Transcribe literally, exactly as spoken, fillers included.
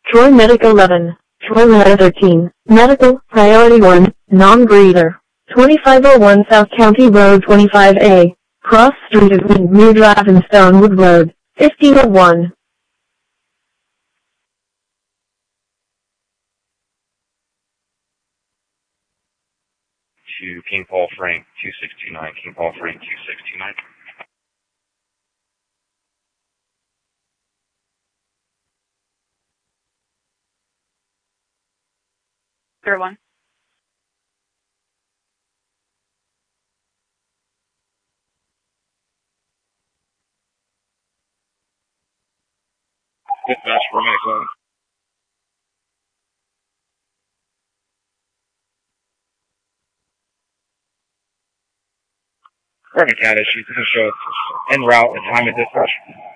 Troy Medic eleven. Troy Medic thirteen. Medical, Priority one, non-breather. twenty-five oh one South County Road twenty-five A. Cross Street of Windmere Drive and Stonewood Road, fifteen oh one. To King Paul Frank, two six two nine, King Paul Frank, two six two nine. Zero one. Dispatch for medical. Running cat issue, show en route at time of dispatch.